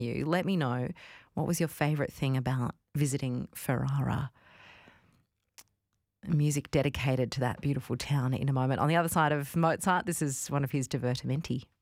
you. Let me know, what was your favourite thing about visiting Ferrara? Music dedicated to that beautiful town in a moment. On the other side of Mozart, this is one of his divertimenti.